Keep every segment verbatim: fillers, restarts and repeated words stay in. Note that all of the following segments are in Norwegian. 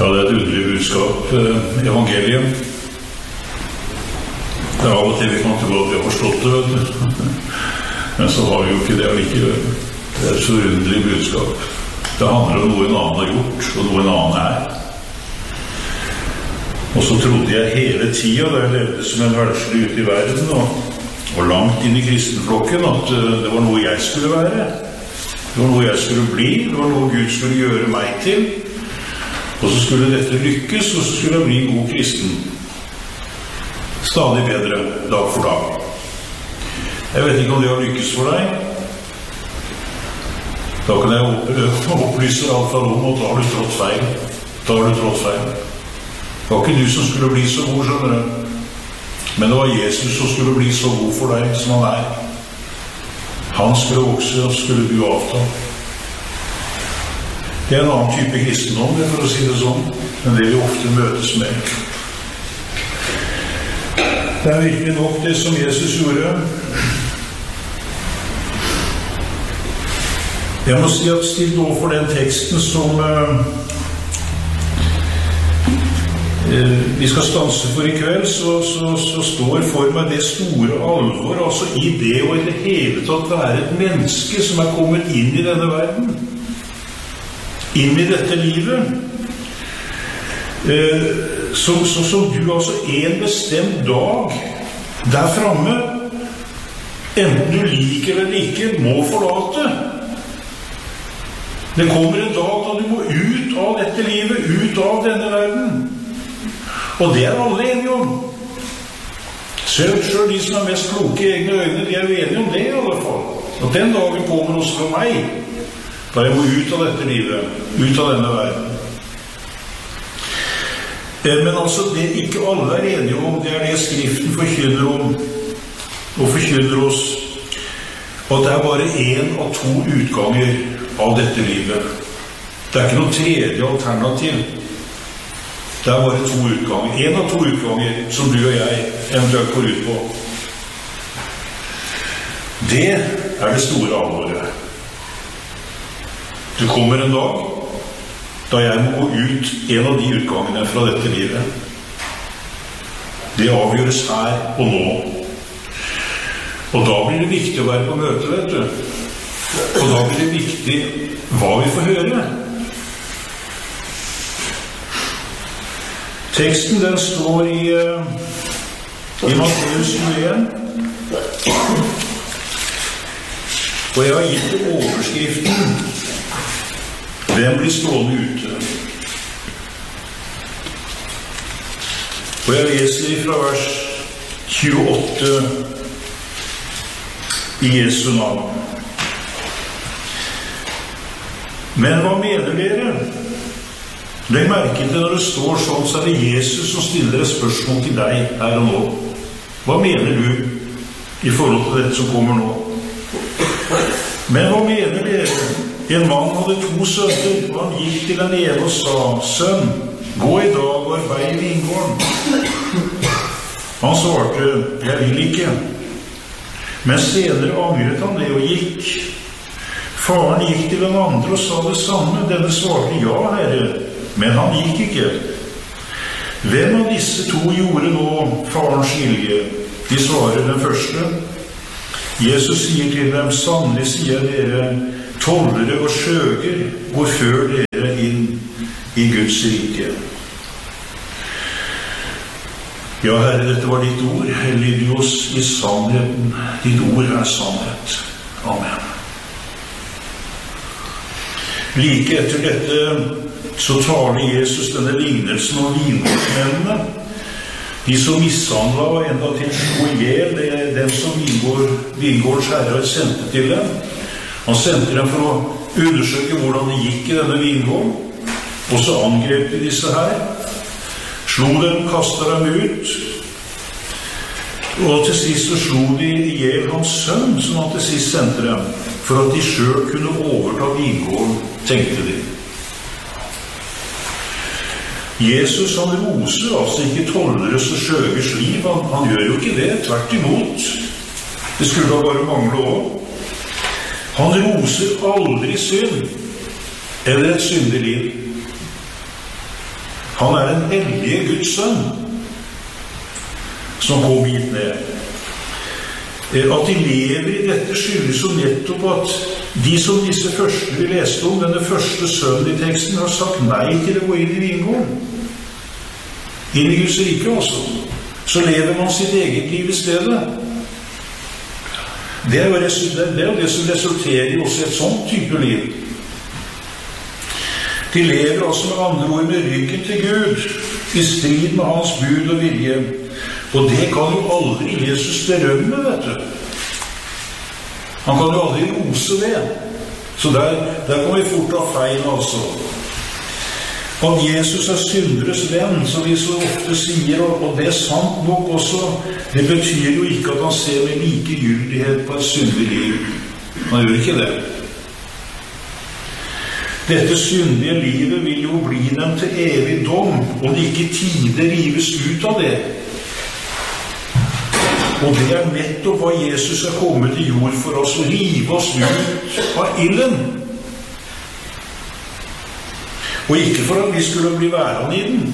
Ja, det er et underlig budskap, evangeliet. Det er av og til vi kan tro at vi har forstått det, vet du. Men så har vi jo ikke det allikevel. Det er et så underlig budskap. Det handler om noe en annen har gjort, og noe en annen er. Og så trodde jeg hele tiden, da jeg levde som en verslig ute i verden, og, og langt inn i kristenflokken, at det var noe jeg skulle være. Det var noe jeg skulle bli, det var noe Gud skulle gjøre meg til. Og så skulle dette lykkes, og så skulle jeg bli en god kristen. Stadig bedre, dag for dag. Jeg vet ikke om det har lykkes for deg. Da kan jeg opp, opplyse alt fra rom, og da har du trådt feil. Da har du trådt feil. Det var ikke du som skulle bli så god, skjønner du. Men det var Jesus som skulle bli så god for deg som han er. Han skulle vokse, og skulle du avta. Det er en annen type kristendom, for å si det sånn, enn det vi ofte møtes med. Det er virkelig nok det som Jesus gjorde. Jeg må si at stilt overfor den teksten som uh, uh, vi skal stanse for i kveld, så, så, så står for meg det store alvor, altså i det og i det hele tatt være et menneske som er kommet inn i denne verden. Inn i dette livet eh, som, som, som du altså en bestemt dag der fremme, enten du liker eller ikke, må forlate. Det kommer en dag da du må ut av dette livet, ut av denne verden, og det er alle enige om. Selv, selv de som er mest kloke i egne øyne, de er jo enige om det i alle fall, og den dagen kommer også for meg, da jeg må ut av dette livet, ut av denne verden. Men altså, det ikke alle er enige om, det er det Skriften forkynner om, og forkynner oss, at det er bare en av to utganger av dette livet. Det er ikke noe tredje alternativ. Det er bare to utganger. En av to utganger som du og jeg eventuelt går ut på. Det er det store alvoret. Det kommer en dag da jeg må gå ut en av de utgangene fra dette livet. Det avgjøres her og nå. Og da blir det viktig å være på møte, vet du. Og da blir det viktig hva vi får høre. Teksten den står i, i Matteus tjueen. Og jeg har gitt det overskriften Hvem blir stående ute? Og jeg leser fra vers tjueåtte i Jesu navn. Men hva mener dere? Legg merke til når det står sånn, så er det Jesus som stiller et spørsmål til deg her og nå. Hva mener du i forhold til dette som kommer nå? Men hva mener dere? En mann hadde to sønner, og han gikk til den ene og sa, «Sønn, gå i dag og arbeid i vingården.» Han svarte, «Jeg vil ikke.» Men senere angret han det og gikk. Faren gikk til den andre og sa det samme. Denne svarte, «Ja, herre», men han gikk ikke. Hvem av disse to gjorde nå farens vilje? De svarer den første. Jesus sier til dem, «Sannelig sier dere, tollere og skjøger går før dere inn i Guds rike.» Ja, Herre, dette var ditt ord. Hellig du oss i sannheten. Ditt ord er sannhet. Amen. Like etter dette så taler Jesus denne lignelsen om vingårdsmennene. De som mishandlet og enda til slo ihjel, det er dem som vingårdens herre sendte til dem. Han sendte dem for å undersøke hvordan det gikk i denne vingården, og så angrep de disse her, slo dem, kastet dem ut, og til sist så slo de ihjel hans sønn, som han til sist sendte dem, for at de selv kunne overta vingården, tenkte de. Jesus, han roser altså ikke tollere så skjøgers liv, han, han gjør jo ikke det, tvert imot. Det skulle da bare mangle også. Han roser aldri synd eller et syndig liv. Han er den hellige Guds sønn, som kom hit ned. At de lever i dette skyldes jo nettopp at de som disse første vi leste om, denne første sønnen i teksten, har sagt nei til å gå inn i vingården. Inn i Guds rike også. Så lever man sitt eget liv i stedet. Det er jo det, er jo det som resulterer i også et sånt type liv. De lever altså med andre ord med ryggen til Gud, i strid med hans bud og vilje. Og det kan jo aldri Jesus berømme, vet du. Han kan jo aldri rose det. Så der, der kan vi fort ha feil, altså. At Jesus er synderes venn, som vi så ofte sier, og det er sant nok også, det betyr jo ikke at han ser med likegyldighet på et syndig liv. Han gjør ikke det. Dette syndige livet vil jo bli dem til evig dom, om de ikke tide rives ut av det. Og det er nettopp hva Jesus er kommet til jord for oss, å rive oss ut av ilden. Og ikke for at vi skulle bli værende i den.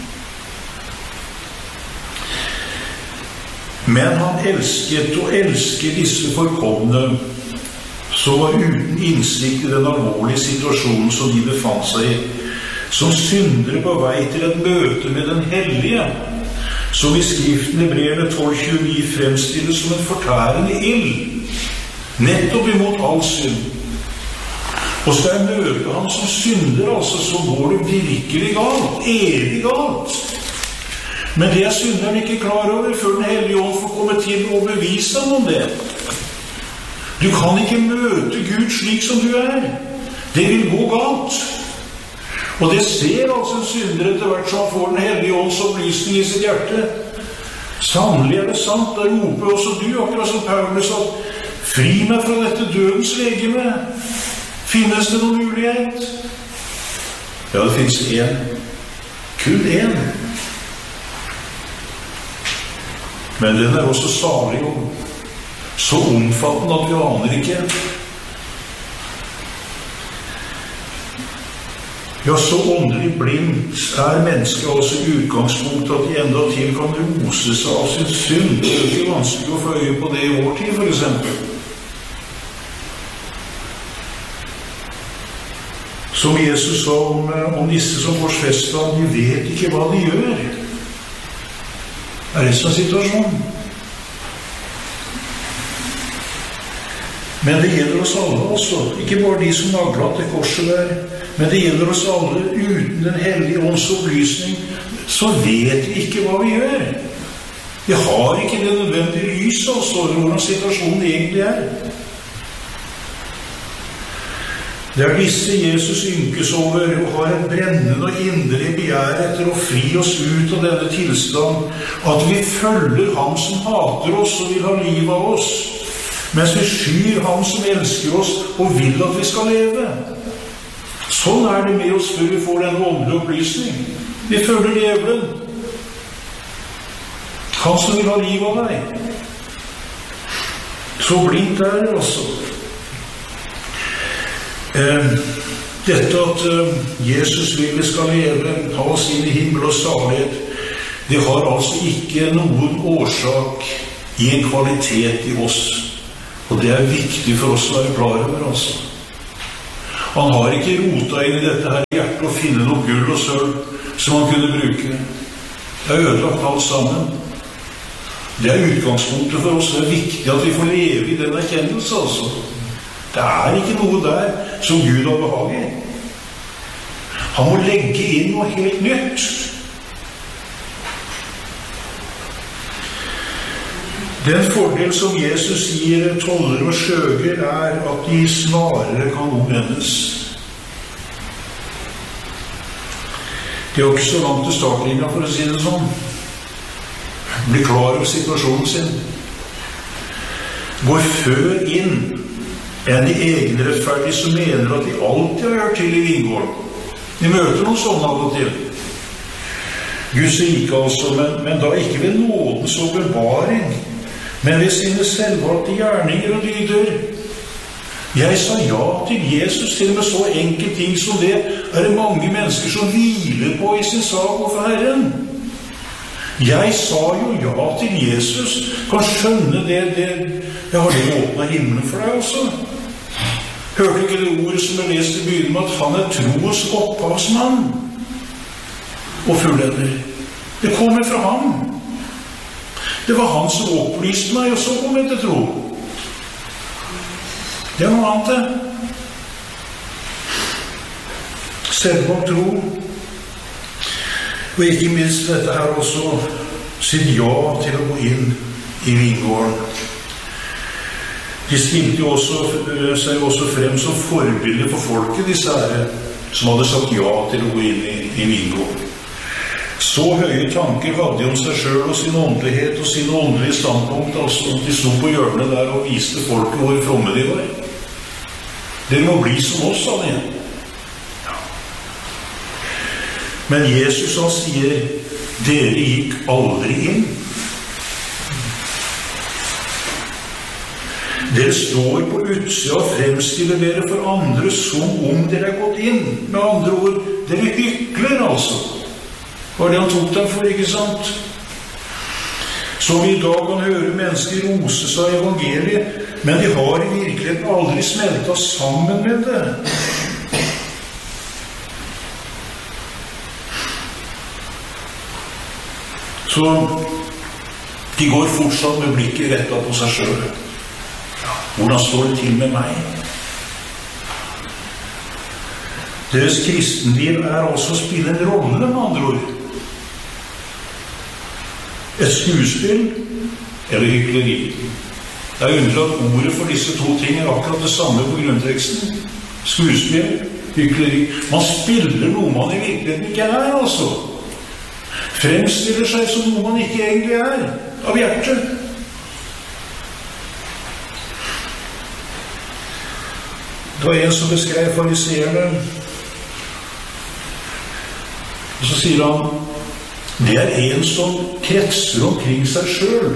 Men han elsket og elsker disse forkomne, som var uten innsikt i den alvorlige situasjonen som de befant seg i, som syndere på vei til et møte med den hellige, som i Skriften i Hebreerne tolv tjueni fremstilles som en fortærende ild, nettopp imot all synd. Og skal jeg møte ham som synder, altså, så går det virkelig galt, evig galt. Men det er synderen ikke klar over før den hellige ånd får komme til å bevise ham om det. Du kan ikke møte Gud slik som du er. Det vil gå galt. Og det ser altså en synder etter hvert som han får den hellige ånds opplysning i sitt hjerte. Sannelig er det sant, da roper også du, akkurat som Paulus, at fri meg fra dette dødens legeme. Finnes det noen mulighet? Ja, det finnes en. Kun en. Men den er også salig og så omfattende at vi aner ikke. Ja, så åndelig blindt er mennesket også i utgangspunktet at de enda til kan rose seg av sin synd. Det er ikke vanskelig å få øye på det i vår tid, for eksempel. Som Jesus sa om, om disse som korsfestet, de vet ikke hva de gjør. Er det sånn situasjon? Men det gjelder oss alle også, ikke bare de som naglet til korset der, men det gjelder oss alle. Uten den hellige ånds opplysning, så vet vi ikke hva vi gjør. Vi har ikke det nødvendige lyset, altså, hvordan situasjonen egentlig er. Det er disse Jesus ynkes over, og har et brennende og inderlig begjær etter å fri oss ut av denne tilstand, at vi følger ham som hater oss og vil ha liv av oss, mens vi skyr ham som elsker oss og vil at vi skal leve. Sånn er det med oss før vi får denne åndelige opplysning. Vi følger djevelen. Han som vil ha liv av deg. Så blindt er det også. Eh, dette at eh, Jesus vil vi skal leve, ha oss inn i himmel og salighet, det har altså ikke noen årsak i en kvalitet i oss. Og det er viktig for oss å være klar over, altså. Han har ikke rota inn i dette her hjertet og finne noe gull og sølv som han kunne bruke. Det er ødelagt alt sammen. Det er utgangspunktet for oss. Det er viktig at vi får leve i den erkjennelse, altså. Det er ikke noe der som Gud har behag i. Han må legge inn noe helt nytt. Den fordel som Jesus gir tollere og skjøger er at de snarere kan omvendes. Det er jo ikke så langt til startlinja, for å si det sånn. Bli klar over situasjonen sin. Går før inn enn de egenrettferdige som mener at de alltid har hørt til i vingården. De møter noen sånne av og til. Guds rike altså, men, men da ikke ved nådens åpenbaring, men ved sine selvvalgte gjerninger og dyder. Jeg sa ja til Jesus, til og med så enkelt ting som det er det mange mennesker som hviler på i sin sak overfor Herren. Jeg sa jo ja til Jesus. Kan skjønne det, det jeg har det åpnet himmelen for deg også. Hørte ikke det ordet som jeg leste i begynnelsen med at han er troens opphavsmann og fullender. Det kommer fra ham. Det var han som opplyste meg, og så kom jeg til tro. Det er noe annet det. Selvvalgt tro. Og ikke minst dette her også, sitt ja til å gå inn i vingården. De stilte jo også, seg også frem som forbilder for folket, disse herre, som hadde sagt ja til å gå inn i, i vingården. Så høye tanker hadde de om seg selv og sin åndelighet og sin åndelige standpunkt, altså de sto på hjørnet der og viste folket hvor fromme de var. Dere må bli som oss, sa de. Ja. Men Jesus han sier, dere gikk aldri inn. Dere står på utsida og fremstiller dere for andre som om dere er gått inn. Med andre ord, dere hykler altså. Hva er det han tok dem for, ikke sant? Som vi i dag kan høre mennesker rose seg av evangeliet, men de har i virkeligheten aldri smeltet sammen med det. Så de går fortsatt med blikket rettet på seg selv. Hvordan står det til med meg? Deres kristenliv er også å spille en rolle, med andre ord. Et skuespill eller hykleri. Det er underlig at ordet for disse to ting er akkurat det samme på grunnteksten. Skuespill, hykleri. Man spiller noe man i virkeligheten ikke er, altså. Fremstiller seg som noe man ikke egentlig er, av hjertet. Det var en som beskrev fariseerne, og så sier han, det er en som kretser omkring seg selv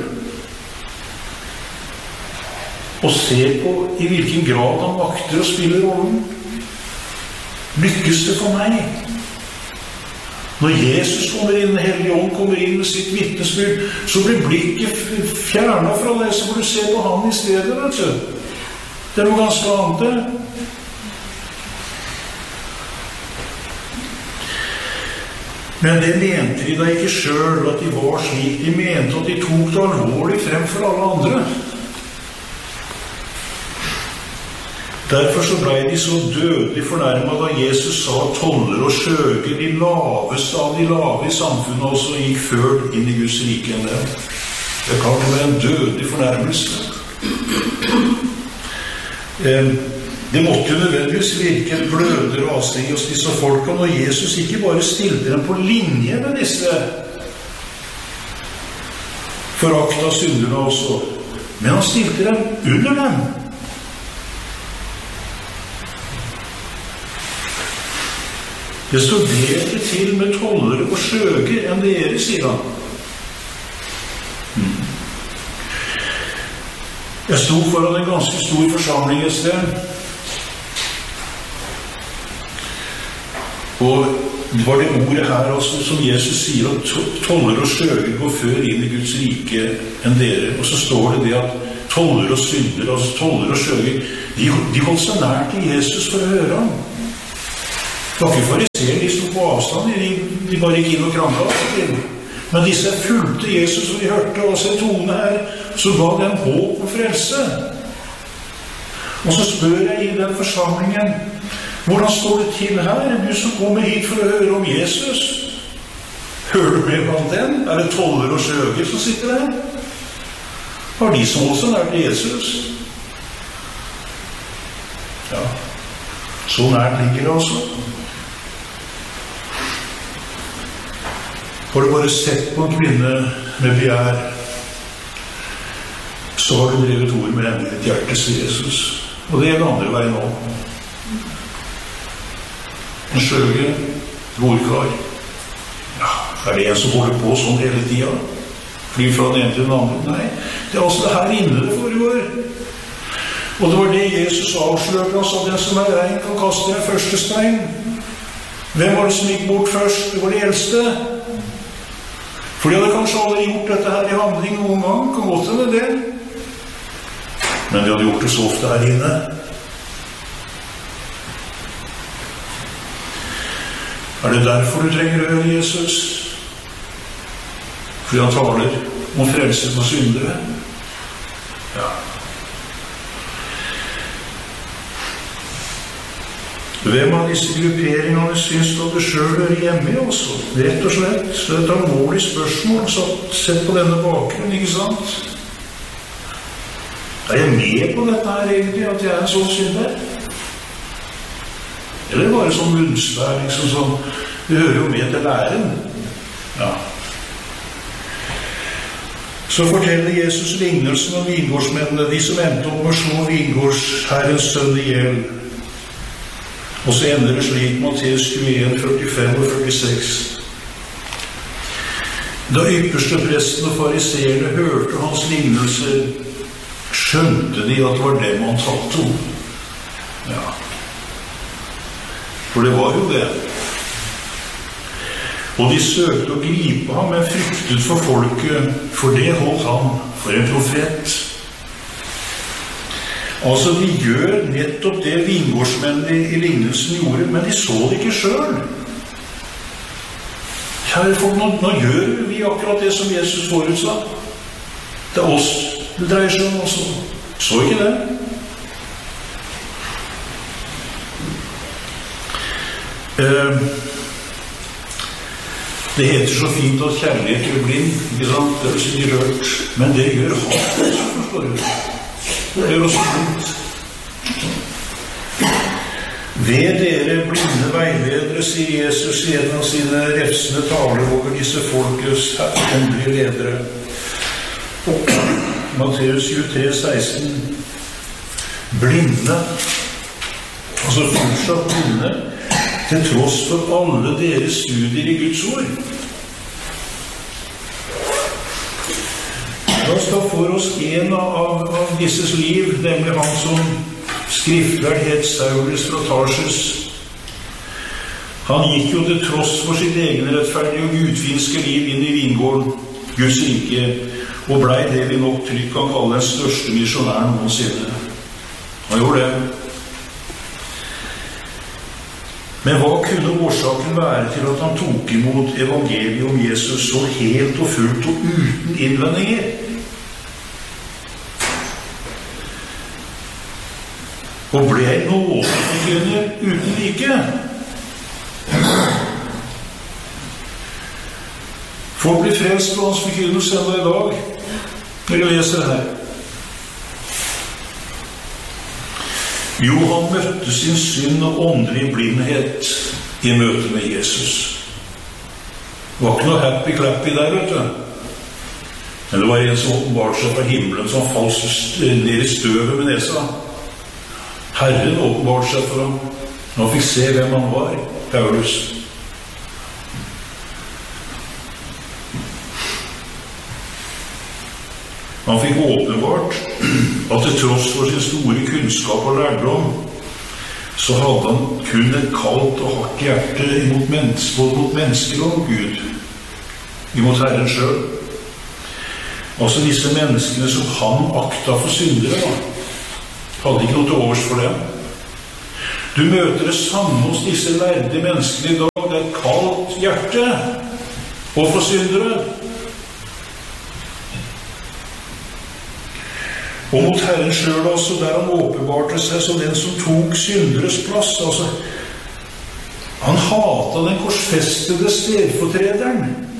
og ser på i hvilken grad han makter å spille rollen. Lykkes det for meg? Når Jesus kommer inn, Hellige Ånd kommer inn med sitt vitnesbyrd, så blir blikket fjernet fra det, så får du se på han i stedet, vet du. Det er noe ganske annet. Men det mente de da ikke selv at de var slik. De mente at de tok det alvorlig frem for alle andre. Derfor så ble de så dødelig fornærmet da Jesus sa at toller og skjøger, de laveste av de lave i samfunnet, også gikk før inn i Guds rike enn det. Det kan være en dødelig fornærmelse. Det måtte jo nødvendigvis virke en bløder og avsteng hos disse folka, når Jesus ikke bare stilte dem på linje med disse forakta synderne også, men han stilte dem under dem. Det står bedre til med tollere og skjøger enn dere, sier han. Hmm. Jeg sto foran en ganske stor forsamling et sted, og det var det ordet her også, som Jesus sier at toller og skjøger går før inn i Guds rike enn dere. Og så står det det at toller og synder, altså toller og skjøger, de, de holdt seg nær til Jesus for å høre ham. Det var ikke fariseer, de sto på avstand, de, de bare gikk inn og kranglet. Men disse fulgte Jesus, og de hørte også en tone her, så ga dem håp og frelse. Og så spør jeg i den forsamlingen, hvordan står det til her? Du som kommer hit for å høre om Jesus. Hører du med blant dem? Er det toller og skjøger som sitter der? Har de som også nært Jesus? Ja, så nært ligger det også. Har du bare sett på en kvinne med begjær, så har du drevet ord med henne i ditt hjerte, sier Jesus. Og det er den andre veien nå. En skjøge, rorkar. Ja, er det en som holder på sånn hele tiden? Flyr fra den ene til den andre? Nei, det er også det her inne det foregår. Og det var det Jesus avslørte oss, at den som er rein kan kaste den første stein. Hvem var det som gikk bort først? Det var de eldste. For de hadde kanskje aldri gjort dette her i handling noen gang, kan godt hende det. Men de hadde gjort det så ofte her inne. Er det derfor du trenger å høre Jesus? Fordi han taler om frelse for syndere? Ja. Hvem av disse grupperingene synes at du selv hører hjemme i også? Rett og slett. Så det er et alvorlig spørsmål, så sett på denne bakgrunnen, ikke sant? Er jeg med på dette her egentlig, at jeg er en sånn synder? Eller bare sånn munnsvær, liksom sånn, det hører jo med til læren. Ja. Så forteller Jesus lignelsen om vingårdsmennene, de som endte opp med å slå vingårdsherrens sønn i hjel. Og så ender det slik, Matteus tjueen, førtifem og førtiseks. Da ypperste presten og fariseerne hørte hans lignelser, skjønte de at det var dem han talte om. Ja. For det var jo det. Og de søkte å gripe ham, men fryktet for folket, for det holdt han for en profet. Altså, de gjør nettopp det vingårdsmennene i lignelsen gjorde, men de så det ikke selv. Kjære folk, nå, nå gjør vi akkurat det som Jesus forutsa. Det er oss det dreier seg om også. Så ikke det? Uh, det heter så fint at kjærlighet gjør blind, ikke sant? Det er så mye rørt. Men det gjør han, så forstår du. Det gjør oss blind. Ved dere blinde veiledere, sier Jesus i en av sine refsende taler over disse folkets åndelige ledere. Matteus tjuetre, seksten. Blinde, altså fortsatt blinde, til tross for alle deres studier i Guds ord. La oss ta for oss en av, av disses liv, nemlig han som skriftlærd het Saulus fra Tarsus. Han gikk jo til tross for sitt egen rettferdige og gudfinske liv inn i vingården, Guds rike, og blei det vi nok trygt kan kalle den største misjonæren noensinne. Han gjorde det. Men hva kunne årsaken være til at han tok imot evangeliet om Jesus så helt og fullt og uten innvendinger? Og ble nådeforkynner uten like? Folk blir frelst på hans forkynnelse enda i dag, når jeg leser her. Jo, han møtte sin synd og åndelig blindhet i møte med Jesus. Det var ikke noe happy-clappy der, vet du. Men det var en som åpenbarte seg fra himmelen, som falt ned i støvet med nesa. Herren åpenbarte seg for ham. Han fikk se hvem han var, Paulus. Han fikk åpenbart at til tross for sin store kunnskap og lærdom, så hadde han kun et kaldt og hardt hjerte imot mennesker, både mot mennesker og Gud, imot Herren selv. Altså disse menneskene som han akta for syndere, da, hadde ikke noe til overs for dem. Du møter det samme hos disse lærde menneskene i dag, det er et kaldt hjerte, og for syndere. Og mot Herren selv også, der han åpenbarte seg som den som tok synderes plass. Altså, han hatet den korsfestede stedfortrederen.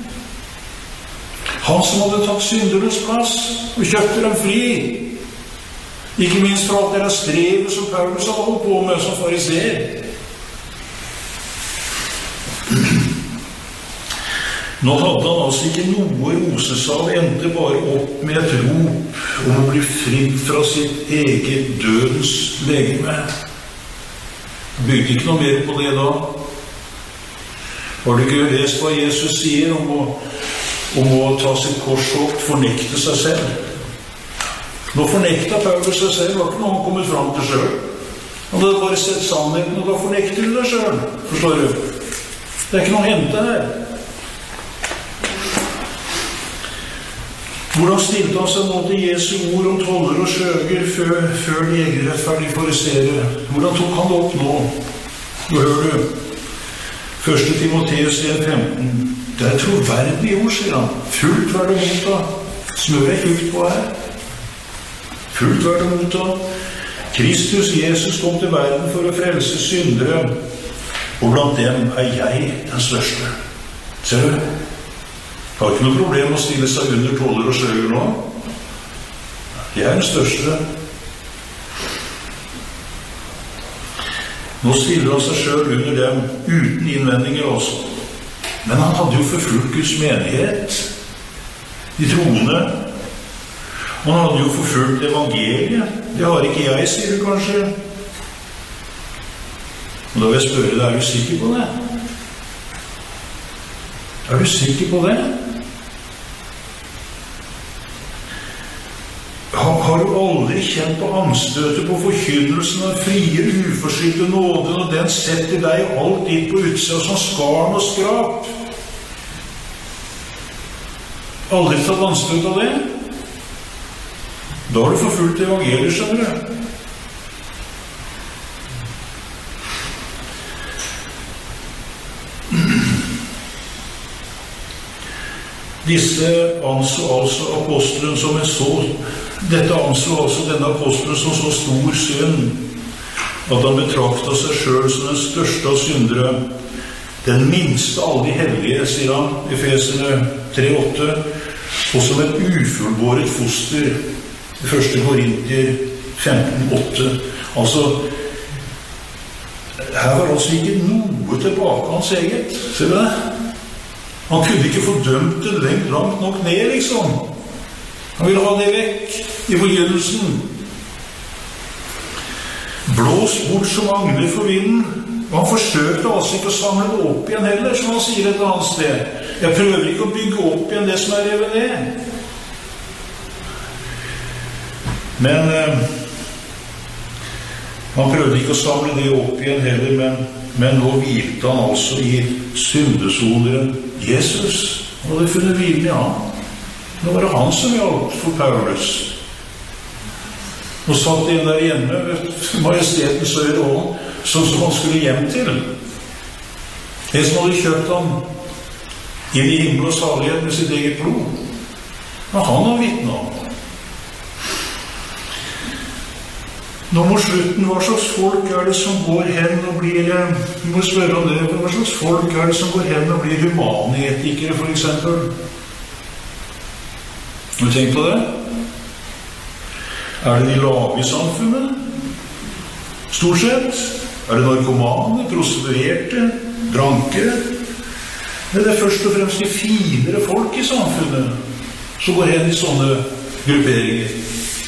Han som hadde tatt synderes plass og kjøpte dem fri. Ikke minst for alt deres strevet som Paulus hadde holdt på med som fariser. Nå hadde han altså ikke noe rose seg av, endte bare opp med et rop om å bli fridd fra sitt eget dødens legeme. Bygde ikke noe mer på det da. Har du ikke lest hva Jesus sier om å, om å ta sitt kors opp, fornekte seg selv? Nå fornekta Paulus seg selv, var ikke noe han kommet fram til selv. Han hadde bare sett sannheten, og da fornekter du deg selv, forstår du? Det er ikke noe å hente her. Hvordan stilte han seg nå til Jesu ord om toller og skjøger før, før legerettferdige fariseere? Hvordan tok han det opp nå? Nå hører du. Første Timoteus en femten. Det er troverdig ord, sier han. Fullt verd å motta. Smør jeg fullt på her. Fullt verd å motta. Kristus Jesus kom til verden for å frelse syndere, og blant dem er jeg den største. Ser du? Jeg har ikke noe problem å stille seg under toller og skjøger nå. Jeg er den største. Nå stiller han seg selv under dem uten innvendinger også. Men han hadde jo forfulgt Guds menighet, de troende. Og han hadde jo forfulgt evangeliet. Det har ikke jeg, sier du kanskje. Og da vil jeg spørre deg, er du sikker på det? Er du sikker på det? Har du aldri kjent på anstøtet på forkynnelsen av frie, uforskyldte nåde, og den setter deg alt inn på utsida som skarn og skrap? Aldri tatt anstøt av det? Da har du forfulgt evangeliet, skjønner du. Disse anså altså apostelen som en så, dette anså altså denne apostelen som så stor synd, at han betraktet seg selv som den største av syndere, den minste av alle de hellige, sier han, Efeserne tre åtte, og som et ufullbåret foster, første Korintier femten åtte. Altså, her var altså ikke noe tilbake hans eget, ser du det? Han kunne ikke fordømt det lengt langt nok ned, liksom. Han ville ha det vekk i forgynnelsen. Blås bort som angler for vinden. Og han forsøkte altså ikke å samle det opp igjen heller, som han sier et annet sted. Jeg prøver ikke å bygge opp igjen det som er revet ned. Men eh, han prøvde ikke å samle det opp igjen heller, men, men nå hvilte han altså i syndesoneren Jesus. Han hadde funnet hvilen i han. Nå var det han som hjalp for Paulus. Nå satt en der hjemme ved majestetens høyre hånd, sånn som han skulle hjem til. En som hadde kjøpt ham inn i himmel og salighet med sitt eget blod. Men han har vitnet om. Nå må slutten, hva slags folk er det som går hen og blir, vi må spørre om det, hva slags folk er det som går hen og blir humanetikere, for eksempel? Har du tenkt på det? Er det de lave i samfunnet? Stort sett? Er det narkomane, prostituerte, drankere? Det er først og fremst de finere folk i samfunnet som går hen i sånne grupperinger.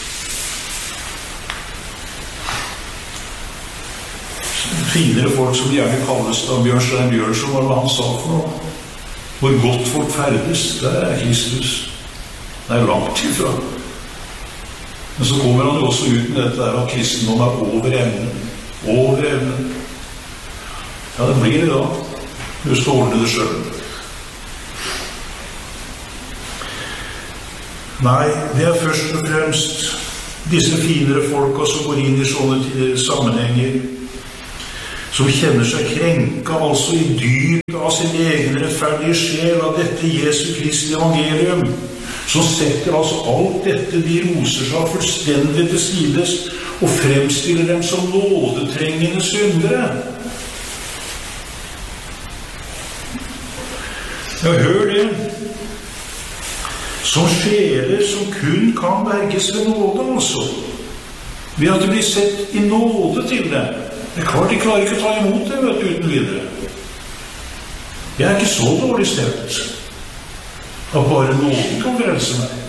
Finere folk som gjerne kalles da Bjørnstein Bjørnson, hva han sa for noe. Hvor godt folk ferdes, det er Kristus. Det er langt ifra. Men så kommer han jo også ut med dette der at kristendom er over evnen. Over evnen. Ja, det blir det da. Du skal ordne det selv. Nei, det er først og fremst disse finere folka som går inn i sånne sammenhenger, som kjenner seg krenka, altså i dyp av sin egen rettferdige sjel av dette Jesu Kristi evangelium, som setter altså alt dette de roser seg fullstendig til sides og fremstiller dem som nådetrengende syndere. Ja, hør det. Som sjeler som kun kan berges ved nåde, altså. Ved at det blir sett i nåde til dem. Det er klart de klarer ikke å ta imot det, vet du, uten videre. Jeg er ikke så dårlig stemt at bare noen kan frelse meg.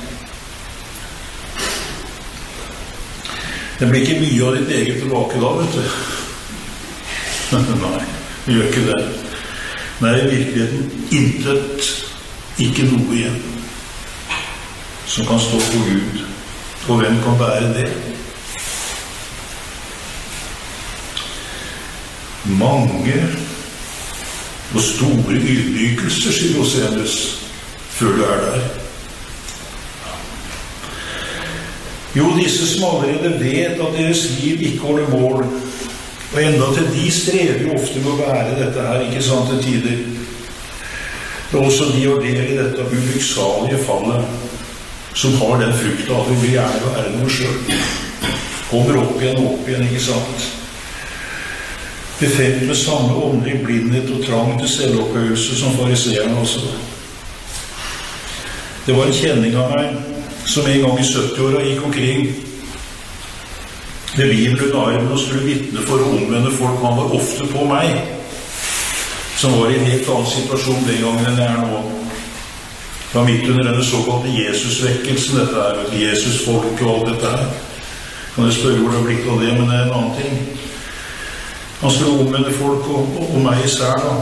Det blir ikke mye av ditt eget tilbake da, vet du. Nei, vi gjør ikke det. Nei, i virkeligheten intet, ikke noe igjen, som kan stå for Gud For hvem kan bære det? Mange og store ydmykelser, sier Rosenius, før du er der. Jo, disse som allerede vet at deres liv ikke holder mål, og enda til de strever jo ofte med å bære dette her, ikke sant, til tider. Det er også de og del i dette ulykksalige fallet, som har den frukta at vi vil gjerne være noe selv. Kommer opp igjen og opp igjen, ikke sant? Befengt med samme åndelig blindhet og trang til selvopphøyelse som fariseerne også. Det var en kjenning av meg som en gang i sytti-åra gikk omkring med Bibelen under armen og skulle vitne for å omvende folk. Han var ofte på meg, som var i en helt annen situasjon den gangen enn jeg er nå. Det var midt under denne såkalte Jesus-vekkelsen, dette her, Jesus-folk og alt dette her. Kan jeg spørre hvor det har blitt av det, men det er en annen ting. Han skulle omvende folk og, og, og meg især da.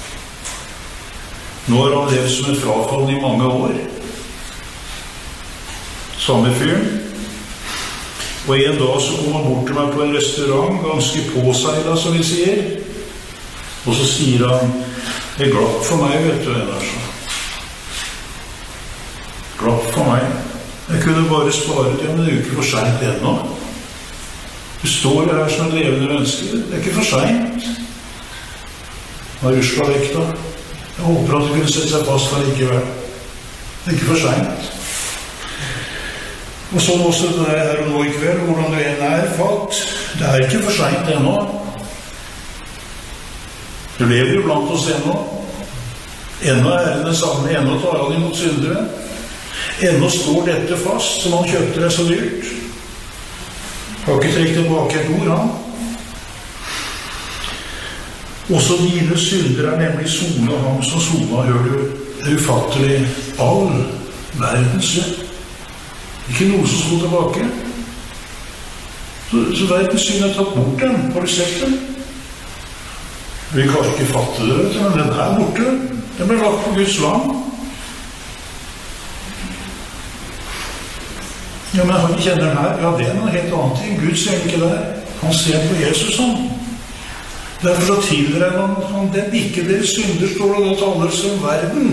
Nå har han levd som en frafallen i mange år. Samme fyren. Og en dag så kom han bort til meg på en restaurant, ganske påseilet, som vi sier. Og så sier han, det er glatt for meg, vet du, Enersen. Glatt for meg. Jeg kunne bare spare det, men det er jo ikke for sent ennå. Du står her som et levende menneske. Det er ikke for sent. Nå er rusla vekk da. Jeg håper at du kunne sette seg fast allikevel. Det er ikke for sent. Og sånn også det der her og nå i kveld, hvordan du enn er falt. Det er ikke for sent ennå. Du lever jo blant oss ennå. Ennå er det det samme. Ennå tar han imot syndere. Ennå står dette fast, som han kjøpte deg så dyrt. Har ikke trekt tilbake et ord, han. Også dine synder er nemlig sona ham som sona, hører du, er ufattelig all verdens synd. Ikke noe som skal tilbake. Så, så verdens synd er tatt bort den. Har du sett den? Vi kan ikke fatte det, vet du, men den er borte. Den ble lagt på Guds land. Ja, men han kjenner den her. Ja, det er noe helt annet ting. Gud ser ikke der. Han ser på Jesus, han. Derfor så tilregner han, han den ikke deres synder, står det, da taler som verden.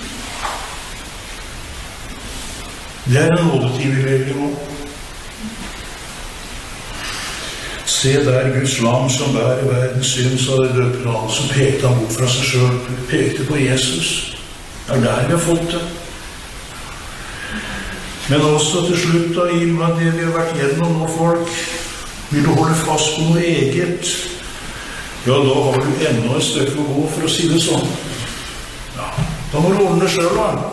Det er en nådetid vi lever i nå. Se der Guds lam som bærer verdens synd, så er det døper han, så pekte han bort fra seg selv, pekte på Jesus. Det er der vi har fått det. Men også til slutt da, i med det vi har vært gjennom nå, folk, vil du holde fast på noe eget, ja, da har du enda et stykke å gå, for å si det sånn. Ja, da må du ordne selv, da.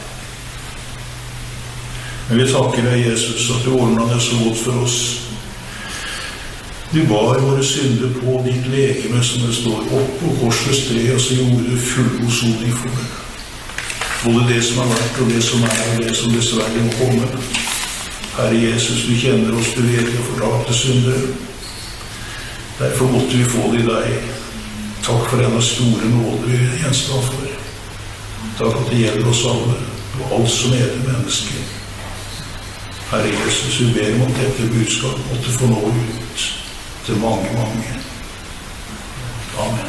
Men vi takker deg, Jesus, at du ordnet det så godt for oss. Du bar våre synder på ditt legeme, som det står, opp på korsets tre, og så gjorde du fullgodsodning for det. Både det som har vært, og det som er, og det som dessverre må komme. Herre Jesus, du kjenner oss, du vet vi har fortalte synder. Derfor måtte vi få det i deg. Takk for denne store nåde vi er gjenstand for. Takk at det gjelder oss alle, og alt som er det mennesker. Herre Jesus, vi ber om at dette budskap måtte få nå ut til mange, mange.